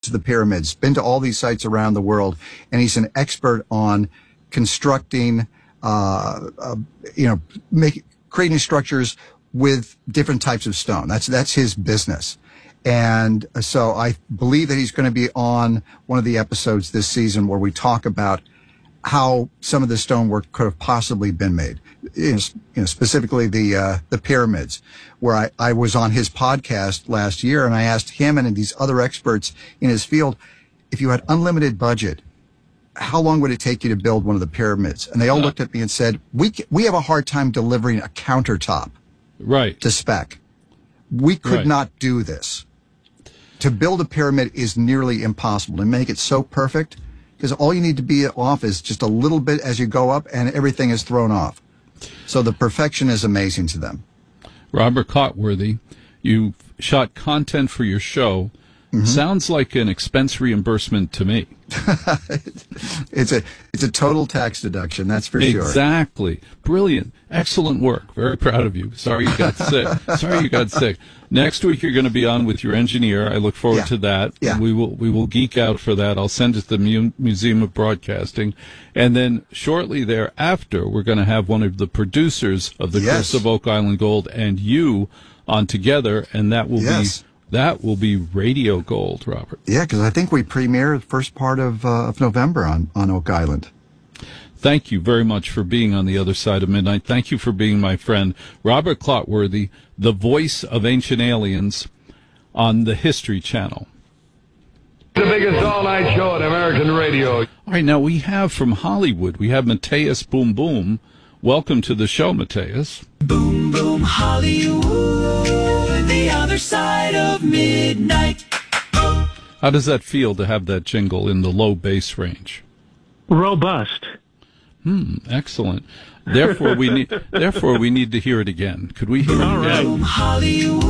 to the pyramids, been to all these sites around the world, and he's an expert on constructing, creating structures with different types of stone. That's his business. And so I believe that he's going to be on one of the episodes this season where we talk about how some of the stonework could have possibly been made. Specifically the pyramids, where I was on his podcast last year, and I asked him and these other experts in his field, if you had unlimited budget, how long would it take you to build one of the pyramids? And they all looked at me and said, we have a hard time delivering a countertop to spec. We could not do this. To build a pyramid is nearly impossible. To make it so perfect, because all you need to be off is just a little bit as you go up, and everything is thrown off. So the perfection is amazing to them. Robert Clotworthy, you shot content for your show. Mm-hmm. Sounds like an expense reimbursement to me. It's a total tax deduction, that's for sure. Exactly. Brilliant. Excellent work. Very proud of you. Sorry you got sick. Next week you're going to be on with your engineer. I look forward to that. Yeah. We will geek out for that. I'll send it to the Museum of Broadcasting. And then shortly thereafter, we're going to have one of the producers of the Curse of Oak Island Gold and you on together, and that will be Radio Gold, Robert. Yeah, because I think we premiere the first part of November on Oak Island. Thank you very much for being on the other side of midnight. Thank you for being my friend. Robert Clotworthy, the voice of Ancient Aliens on the History Channel. The biggest all-night show on American radio. All right, now we have from Hollywood, we have Mateus Boom Boom. Welcome to the show, Mateus. Boom Boom Hollywood, the other side of midnight. How does that feel to have that jingle in the low bass range? Robust. Excellent. Therefore, we need to hear it again. Could we hear it again? Boom Hollywood,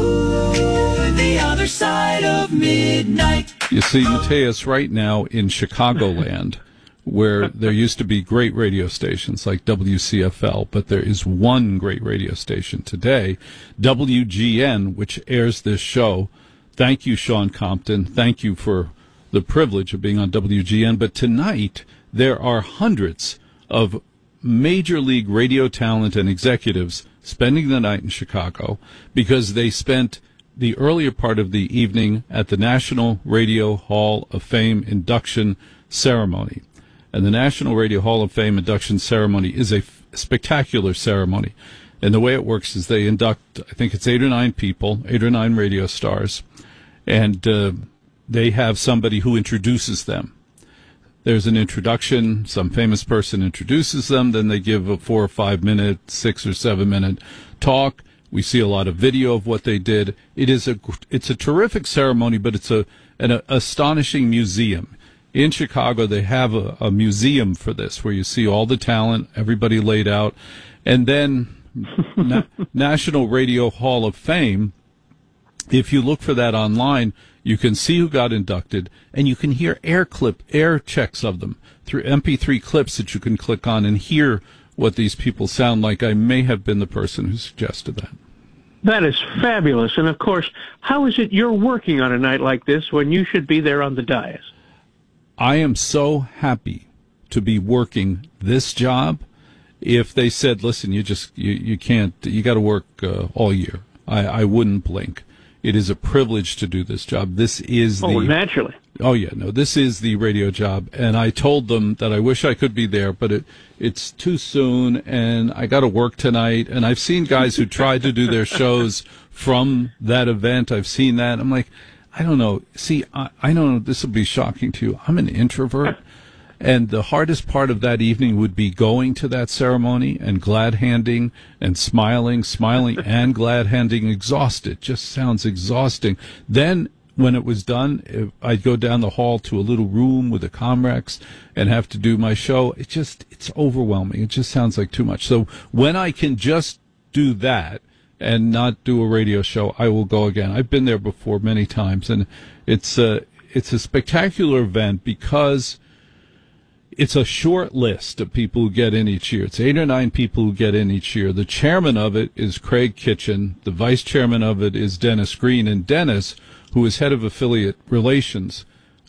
the other side of midnight. You see, Mateus, right now in Chicagoland, where there used to be great radio stations like WCFL, but there is one great radio station today, WGN, which airs this show. Thank you, Sean Compton. Thank you for the privilege of being on WGN. But tonight, there are hundreds of major league radio talent and executives spending the night in Chicago because they spent the earlier part of the evening at the National Radio Hall of Fame induction ceremony. And the National Radio Hall of Fame induction ceremony is a spectacular ceremony. And the way it works is they induct, I think it's 8 or 9 people, 8 or 9 radio stars, and they have somebody who introduces them. There's an introduction, some famous person introduces them, then they give a 4 or 5 minute, 6 or 7 minute talk. We see a lot of video of what they did. It's a terrific ceremony, but it's an astonishing museum. In Chicago, they have a museum for this, where you see all the talent, everybody laid out. And then National Radio Hall of Fame, if you look for that online, you can see who got inducted, and you can hear air checks of them through MP3 clips that you can click on and hear what these people sound like. I may have been the person who suggested that. That is fabulous. And, of course, how is it you're working on a night like this when you should be there on the dais? I am so happy to be working this job. If they said, listen, you can't, you got to work all year, I wouldn't blink. It is a privilege to do this job. This is naturally. Oh, yeah, no, this is the radio job. And I told them that I wish I could be there, but it's too soon, and I got to work tonight. And I've seen guys who tried to do their shows from that event. I've seen that. I'm like, I don't know. See, I know this will be shocking to you. I'm an introvert. And the hardest part of that evening would be going to that ceremony and glad-handing and smiling and glad-handing, exhausted. Just sounds exhausting. Then, when it was done, I'd go down the hall to a little room with a Comrex and have to do my show. It's overwhelming. It just sounds like too much. So when I can just do that and not do a radio show, I will go again. I've been there before many times, and it's a spectacular event because it's a short list of people who get in each year. It's 8 or 9 people who get in each year. The chairman of it is Craig Kitchen. The vice chairman of it is Dennis Green. And Dennis, who is head of affiliate relations